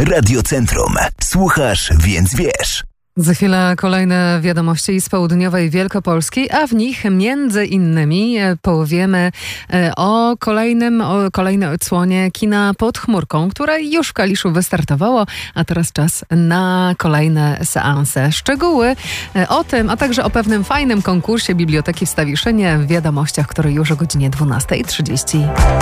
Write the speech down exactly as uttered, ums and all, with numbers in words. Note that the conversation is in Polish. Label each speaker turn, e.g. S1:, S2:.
S1: Radiocentrum. Słuchasz, więc wiesz.
S2: Za chwilę kolejne wiadomości z południowej Wielkopolski, a w nich między innymi powiemy o kolejnym, o kolejnej odsłonie kina Pod chmurką, które już w Kaliszu wystartowało, a teraz czas na kolejne seanse. Szczegóły o tym, a także o pewnym fajnym konkursie Biblioteki w Stawiszynie w wiadomościach, które już o godzinie dwunasta trzydzieści.